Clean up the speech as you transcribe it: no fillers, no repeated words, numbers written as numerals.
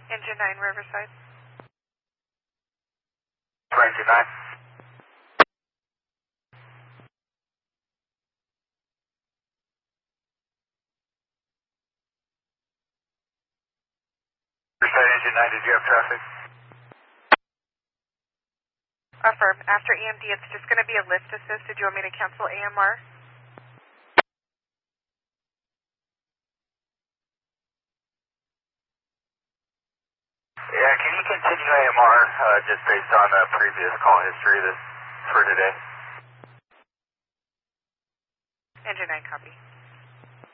Engine 9, Riverside. Engine 9. Riverside Engine 9, did you have traffic? Affirm. After EMD, it's just going to be a lift assist. Did you want me to cancel AMR? Yeah, can you continue AMR just based on previous call history for today? Engine 9, copy.